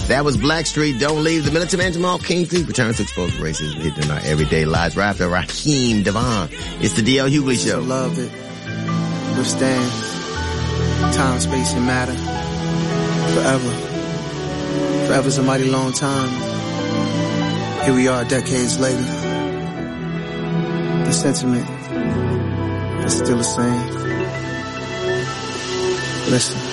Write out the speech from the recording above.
That was Blackstreet, Don't Leave. The Militant Man Jamal Kingsley returns to expose racism hidden in our everyday lives. Right after Raheem Devon. It's the D.L. Hughley Show. Love that withstand time, space, and matter forever. Forever's a mighty long time. Here we are decades later. The sentiment is still the same. Listen.